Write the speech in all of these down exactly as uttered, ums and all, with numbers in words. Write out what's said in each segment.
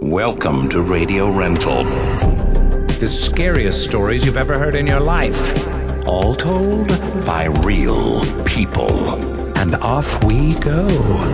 Welcome to Radio Rental. The scariest stories you've ever heard in your life. All told by real people. And off we go.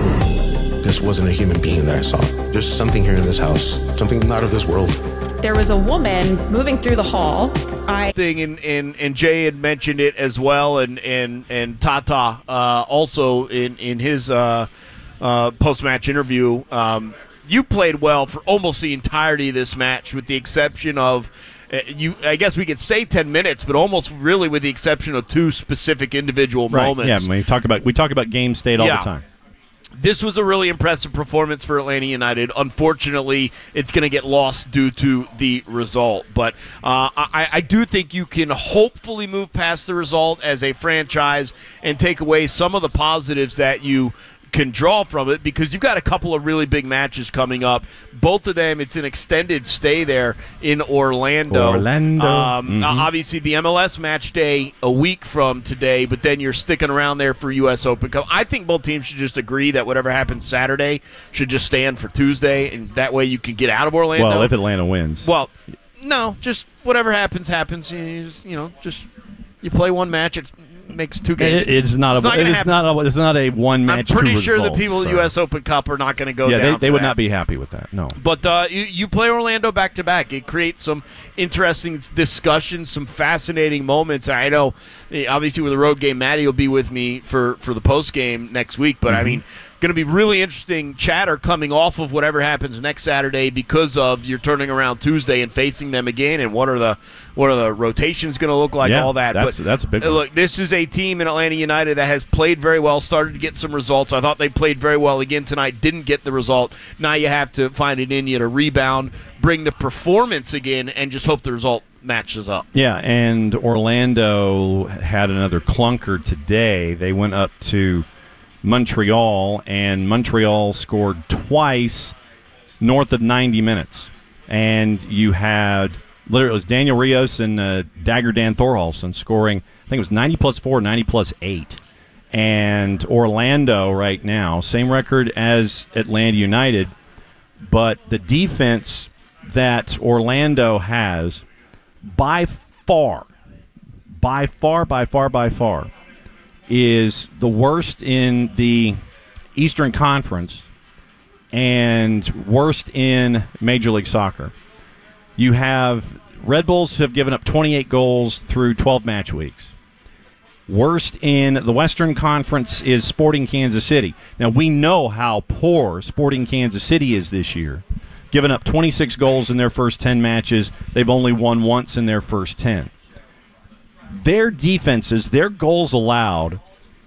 This wasn't a human being that I saw. There's something here in this house. Something not of this world. There was a woman moving through the hall. I thing and, and, and Jay had mentioned it as well, and and and Tata uh, also in in his uh, uh, post match interview. Um, you played well for almost the entirety of this match, with the exception of uh, you. I guess we could say ten minutes, but almost really with the exception of two specific individual right. moments. Yeah, we talk about we talk about game state all yeah. the time. This was a really impressive performance for Atlanta United. Unfortunately, it's going to get lost due to the result. But uh, I, I do think you can hopefully move past the result as a franchise and take away some of the positives that you can draw from it, because you've got a couple of really big matches coming up. Both of them, it's an extended stay there in Orlando. Orlando. Um, mm-hmm. Obviously, the M L S match day a week from today, but then you're sticking around there for U S Open Cup. I think both teams should just agree that whatever happens Saturday should just stand for Tuesday, and that way you can get out of Orlando. Well, if Atlanta wins. Well, no, just whatever happens, happens. You, just, you know, just you play one match. It's makes two games. It, it's not it's a. not it is happen. not a. It's not a one match. I'm pretty two sure results, the people so. at U S Open Cup are not going to go yeah, down. they, they for would that. not be happy with that. No. But uh, you, you play Orlando back to back. It creates some interesting discussions, some fascinating moments. I know, obviously, with the road game, Maddie will be with me for, for the post game next week. But mm-hmm. I mean, going to be really interesting chatter coming off of whatever happens next Saturday, because of you're turning around Tuesday and facing them again, and what are the what are the rotations going to look like, yeah, all that. That's, but that's a big one. Look, this is a team in Atlanta United that has played very well, started to get some results. I thought they played very well again tonight, didn't get the result. Now you have to find it in you to rebound, bring the performance again, and just hope the result matches up. Yeah, and Orlando had another clunker today. They went up to Montreal, and Montreal scored twice north of ninety minutes. And you had, literally, it was Daniel Rios and uh, Dagger Dan Thorhalson scoring, I think it was ninety plus four, ninety plus eight. And Orlando right now, same record as Atlanta United, but the defense that Orlando has, by far, by far, by far, by far, is the worst in the Eastern Conference and worst in Major League Soccer. You have Red Bulls have given up twenty-eight goals through twelve match weeks. Worst in the Western Conference is Sporting Kansas City. Now, we know how poor Sporting Kansas City is this year. Given up twenty-six goals in their first ten matches. They've only won once in their first ten. Their defenses, their goals allowed,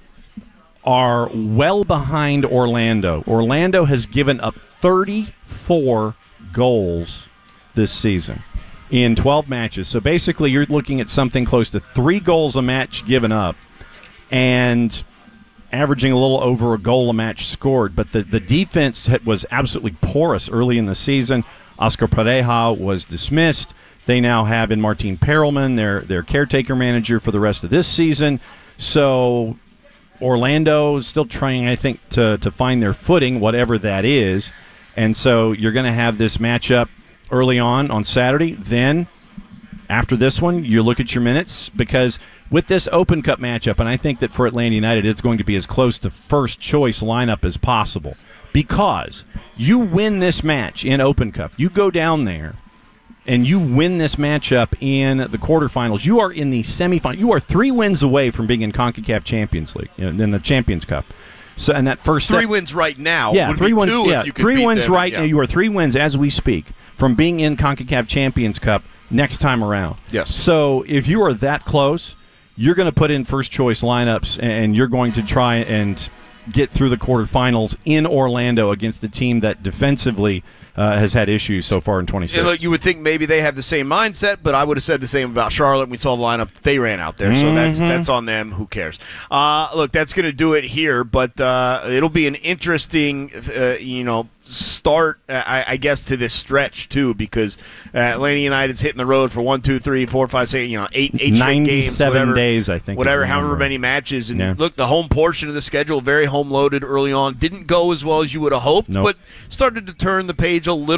are well behind Orlando. Orlando has given up thirty-four goals this season in twelve matches. So basically you're looking at something close to three goals a match given up and averaging a little over a goal a match scored. But the, the defense was absolutely porous early in the season. Oscar Pareja was dismissed. They now have in Martin Perelman, their their caretaker manager for the rest of this season. So Orlando is still trying, I think, to, to find their footing, whatever that is. And so you're going to have this matchup early on on Saturday. Then, after this one, you look at your minutes, because with this Open Cup matchup, and I think that for Atlanta United, it's going to be as close to first-choice lineup as possible. Because you win this match in Open Cup, you go down there, and you win this matchup in the quarterfinals, you are in the semifinal. You are three wins away from being in CONCACAF Champions League, you know, in the Champions Cup. So, and that first three step, wins right now. yeah, would three be wins. two Yeah, if you could three beat wins them. right Yeah. now. You are three wins as we speak from being in CONCACAF Champions Cup next time around. Yes. So if you are that close, you're going to put in first choice lineups, and you're going to try and get through the quarterfinals in Orlando against a team that defensively uh, has had issues so far in twenty-six. Yeah, look, you would think maybe they have the same mindset, but I would have said the same about Charlotte. We saw the lineup they ran out there, so Mm-hmm. that's that's on them. Who cares? Uh, look, that's going to do it here, but uh, it'll be an interesting, uh, you know, start, uh, I, I guess, to this stretch too, because uh, Atlanta United's hitting the road for one, two, three, four, five, six, you know, eight, eight straight games, ninety-seven whatever, days, I think, whatever, is the however number. many matches. And Yeah. look, the home portion of the schedule very home loaded early on, didn't go as well as you would have hoped, Nope. but started to turn the page a little.